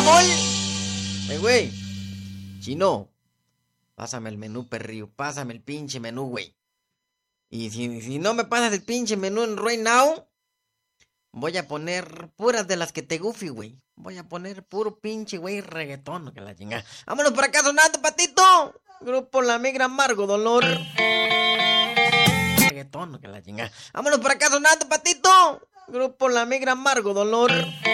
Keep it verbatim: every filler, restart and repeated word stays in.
amor. Eh, güey. Chino. Pásame el menú, perrillo. Pásame el pinche menú, güey. Y si, si no me pasas el pinche menú en right now, voy a poner puras de las que te gufi, güey. Voy a poner puro pinche, güey, reggaetón, que la chingada. Vámonos por acá sonando, patito. Grupo La Migra Amargo Dolor. Reggaetón, que la chingada. Vámonos por acá sonando, patito. Grupo La Migra Amargo Dolor.